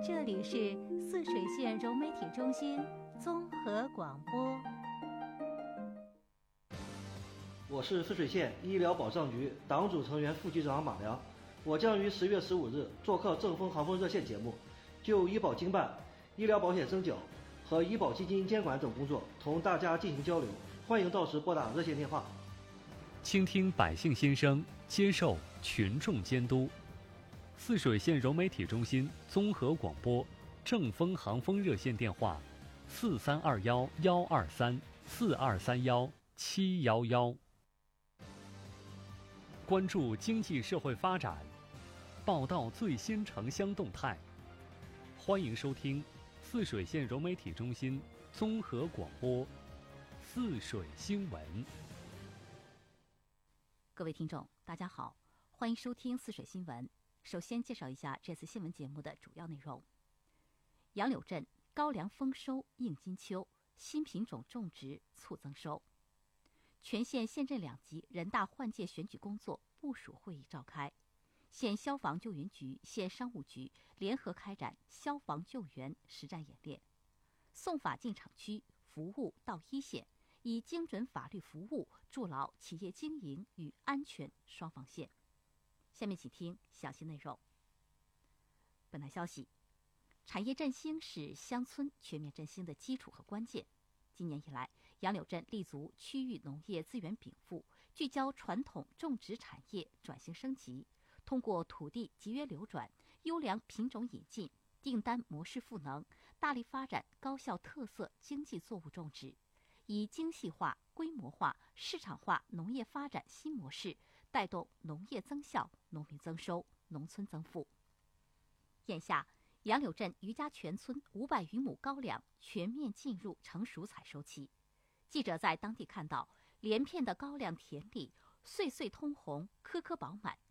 这里是泗水县融媒体中心综合广播。 我是泗水县医疗保障局党组成员副局长马良，我将于10月15日做客正风航风热线节目，就医保经办、医疗保险征缴和医保基金监管等工作同大家进行交流，欢迎到时拨打热线电话。 倾听百姓心声，接受群众监督。泗水县融媒体中心综合广播正风航风热线电话：4321-123-4231-711。关注经济社会发展，报道最新城乡动态。欢迎收听泗水县融媒体中心综合广播泗水新闻。 各位听众，大家好，欢迎收听泗水新闻。首先介绍一下这次新闻节目的主要内容。杨柳镇高粱丰收应金秋，新品种种植促增收。全县县镇2级人大换届选举工作部署会议召开，县消防救援局、县商务局联合开展消防救援实战演练，送法进厂区，服务到一线，以精准法律服务筑牢企业经营与安全双防线。下面请听详细内容。本台消息，产业振兴是乡村全面振兴的基础和关键。今年以来，杨柳镇立足区域农业资源禀赋，聚焦传统种植产业转型升级，通过土地集约流转、优良品种引进、订单模式赋能，大力发展高效特色经济作物种植，以精细化、规模化、市场化农业发展新模式，带动农业增效、农民增收、农村增富。眼下，杨柳镇余家全村500余亩高粱全面进入成熟采收期。记者在当地看到，连片的高粱田里穗穗通红，颗颗饱满，